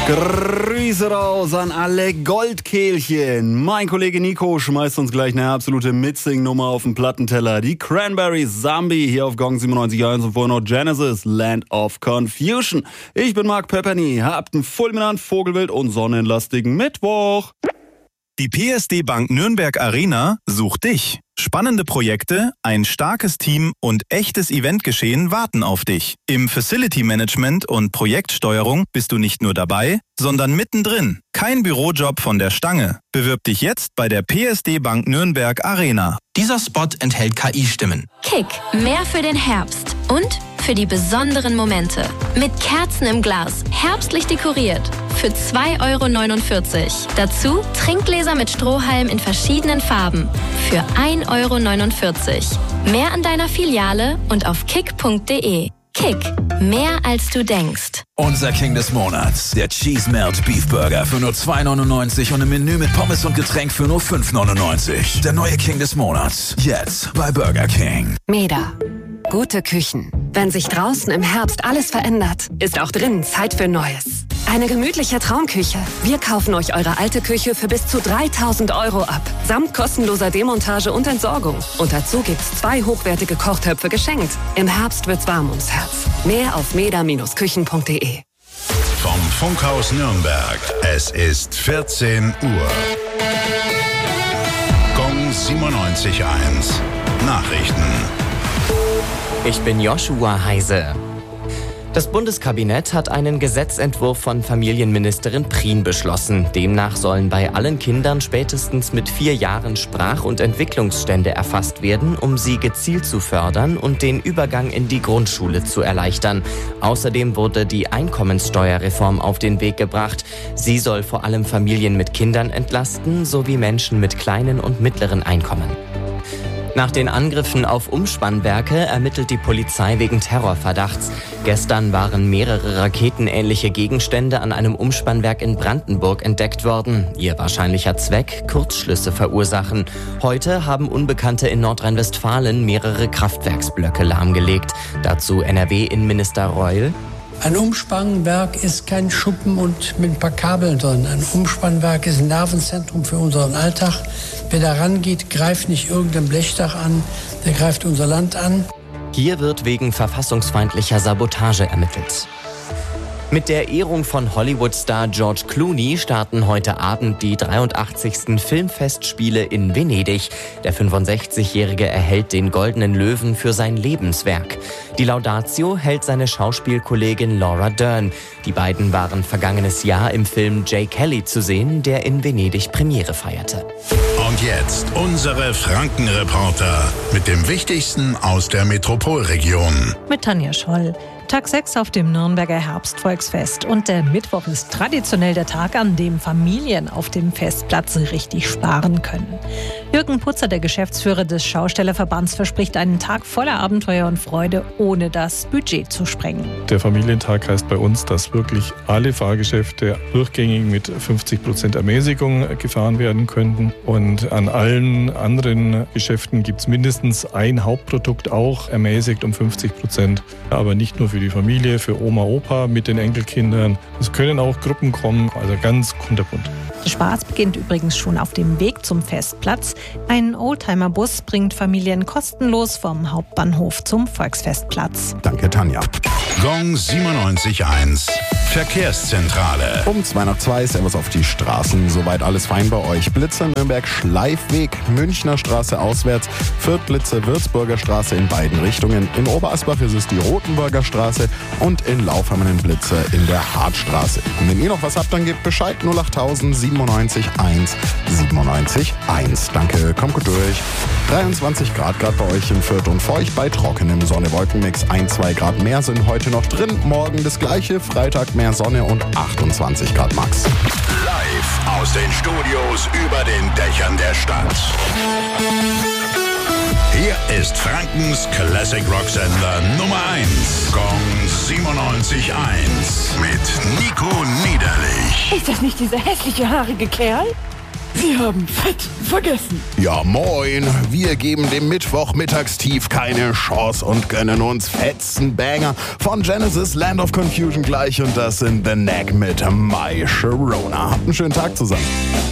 Grüße raus an alle Goldkehlchen. Mein Kollege Nico schmeißt uns gleich eine absolute Mitsing-Nummer auf den Plattenteller. Die Cranberries Zombie hier auf Gong 97.1 und vorher noch Genesis, Land of Confusion. Ich bin Marc Pepperny, habt einen fulminant, vogelwild und sonnenlastigen Mittwoch. Die PSD Bank Nürnberg Arena sucht dich. Spannende Projekte, ein starkes Team und echtes Eventgeschehen warten auf dich. Im Facility Management und Projektsteuerung bist du nicht nur dabei, sondern mittendrin. Kein Bürojob von der Stange. Bewirb dich jetzt bei der PSD Bank Nürnberg Arena. Dieser Spot enthält KI-Stimmen. Kick, mehr für den Herbst und für die besonderen Momente. Mit Kerzen im Glas, herbstlich dekoriert. Für 2,49 €. Dazu Trinkgläser mit Strohhalm in verschiedenen Farben. Für 1,49 €. Mehr an deiner Filiale und auf kick.de. Kick, mehr als du denkst. Unser King des Monats, der Cheese Melt Beef Burger für nur 2,99 € und im Menü mit Pommes und Getränk für nur 5,99 €. Der neue King des Monats, jetzt bei Burger King. Meda. Gute Küchen. Wenn sich draußen im Herbst alles verändert, ist auch drinnen Zeit für Neues. Eine gemütliche Traumküche. Wir kaufen euch eure alte Küche für bis zu 3.000 € ab. Samt kostenloser Demontage und Entsorgung. Und dazu gibt's 2 hochwertige Kochtöpfe geschenkt. Im Herbst wird's warm ums Herz. Mehr auf meda-küchen.de. Vom Funkhaus Nürnberg. Es ist 14 Uhr. Gong 97.1. Nachrichten. Ich bin Joshua Heise. Das Bundeskabinett hat einen Gesetzentwurf von Familienministerin Prien beschlossen. Demnach sollen bei allen Kindern spätestens mit 4 Jahren Sprach- und Entwicklungsstände erfasst werden, um sie gezielt zu fördern und den Übergang in die Grundschule zu erleichtern. Außerdem wurde die Einkommenssteuerreform auf den Weg gebracht. Sie soll vor allem Familien mit Kindern entlasten, sowie Menschen mit kleinen und mittleren Einkommen. Nach den Angriffen auf Umspannwerke ermittelt die Polizei wegen Terrorverdachts. Gestern waren mehrere raketenähnliche Gegenstände an einem Umspannwerk in Brandenburg entdeckt worden. Ihr wahrscheinlicher Zweck: Kurzschlüsse verursachen. Heute haben Unbekannte in Nordrhein-Westfalen mehrere Kraftwerksblöcke lahmgelegt. Dazu NRW-Innenminister Reul. Ein Umspannwerk ist kein Schuppen und mit ein paar Kabeln drin. Ein Umspannwerk ist ein Nervenzentrum für unseren Alltag. Wer da rangeht, greift nicht irgendein Blechdach an, der greift unser Land an. Hier wird wegen verfassungsfeindlicher Sabotage ermittelt. Mit der Ehrung von Hollywood-Star George Clooney starten heute Abend die 83. Filmfestspiele in Venedig. Der 65-Jährige erhält den Goldenen Löwen für sein Lebenswerk. Die Laudatio hält seine Schauspielkollegin Laura Dern. Die beiden waren vergangenes Jahr im Film J. Kelly zu sehen, der in Venedig Premiere feierte. Und jetzt unsere Franken-Reporter mit dem Wichtigsten aus der Metropolregion. Mit Tanja Scholl. Tag 6 auf dem Nürnberger Herbstvolksfest. Und der Mittwoch ist traditionell der Tag, an dem Familien auf dem Festplatz richtig sparen können. Jürgen Putzer, der Geschäftsführer des Schaustellerverbands, verspricht einen Tag voller Abenteuer und Freude, ohne das Budget zu sprengen. Der Familientag heißt bei uns, dass wirklich alle Fahrgeschäfte durchgängig mit 50% Ermäßigung gefahren werden könnten. Und an allen anderen Geschäften gibt es mindestens ein Hauptprodukt auch ermäßigt um 50%. Aber nicht nur für die Familie, für Oma, Opa mit den Enkelkindern. Es können auch Gruppen kommen, also ganz kunterbunt. Der Spaß beginnt übrigens schon auf dem Weg zum Festplatz. Ein Oldtimer-Bus bringt Familien kostenlos vom Hauptbahnhof zum Volksfestplatz. Danke, Tanja. Gong 97.1. Verkehrszentrale. Um 2:02, Servus auf die Straßen. Soweit alles fein bei euch. Blitzer Nürnberg Schleifweg, Münchner Straße auswärts, Fürth Blitze Würzburger Straße in beiden Richtungen. In Oberasbach ist es die Rotenburger Straße und in Laufhammern Blitze in der Hartstraße. Und wenn ihr noch was habt, dann gebt Bescheid. 08000 97 1 97 1. Danke, kommt gut durch. 23 Grad gerade bei euch in Fürth und feucht bei trockenem Sonne-Wolkenmix. 1-2 Grad mehr sind heute noch drin. Morgen das gleiche, Freitag mehr Sonne und 28 Grad max. Live aus den Studios über den Dächern der Stadt. Hier ist Frankens Classic Rock Sender Nummer 1. Gong 97.1 mit Nico Niederlich. Ist das nicht dieser hässliche, haarige Kerl? Sie haben Fett vergessen. Ja moin, wir geben dem Mittwoch-Mittagstief keine Chance und gönnen uns Fetzenbanger von Genesis, Land of Confusion gleich und das in The Neck mit My Sharona. Habt einen schönen Tag zusammen.